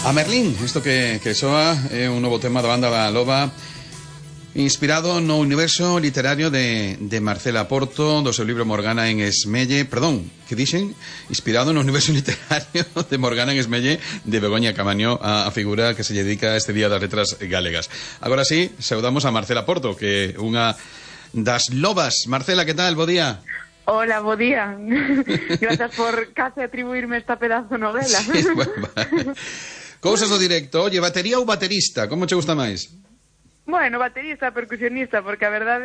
A Merlín, isto que soa é un novo tema da banda da Loba, inspirado no universo literario de Marcela Porto, do seu libro Morgana en Esmelle, perdón, que dixen? Inspirado no universo literario de Morgana en Esmelle de Begoña Camaño, a figura que se dedica este Día das Letras Galegas. Agora sí, saudamos a Marcela Porto, que é unha das lobas. Marcela, que tal? Bo día. Hola, bo día. Gracias por case atribuirme esta pedazo novela. Sí, bueno, cousas do directo. Oye, batería ou baterista? Como che gusta máis? Bueno, baterista, percusionista, porque a verdade